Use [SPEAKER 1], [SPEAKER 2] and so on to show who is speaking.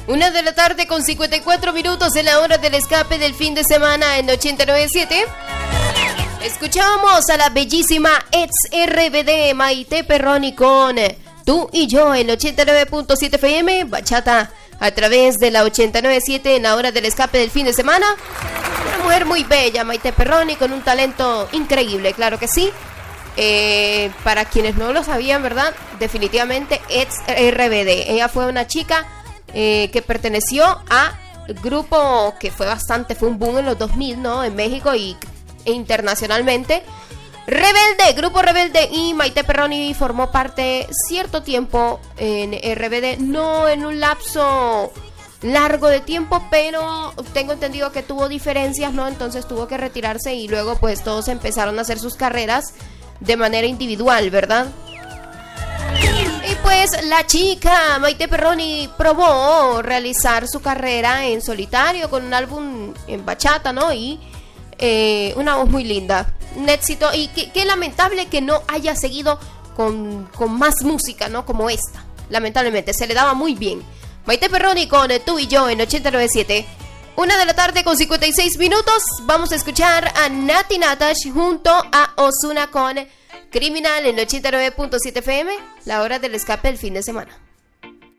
[SPEAKER 1] 1:54 p.m, en la hora del escape del fin de semana en 89.7. Escuchamos a la bellísima ex RBD Maite Perroni con Tú y Yo en 89.7 FM, bachata a través de la 89.7 en la hora del escape del fin de semana. Una mujer muy bella, Maite Perroni, con un talento increíble, claro que sí. Para quienes no lo sabían, ¿verdad? Definitivamente ex RBD. Ella fue una chica que perteneció a grupo que fue un boom en los 2000, ¿no? En México e internacionalmente. Rebelde, grupo Rebelde, y Maite Perroni formó parte cierto tiempo en RBD, no en un lapso largo de tiempo, pero tengo entendido que tuvo diferencias, ¿no? Entonces tuvo que retirarse y luego pues todos empezaron a hacer sus carreras de manera individual, ¿verdad? Y pues la chica Maite Perroni probó realizar su carrera en solitario con un álbum en bachata, ¿no? Y una voz muy linda, un éxito, y qué lamentable que no haya seguido con más música, ¿no? Como esta, lamentablemente, se le daba muy bien. Maite Perroni con Tú y Yo en 89.7. 1:56 p.m. Vamos a escuchar a Nati Natasha junto a Ozuna con Criminal en 89.7 FM, la hora del escape del fin de semana.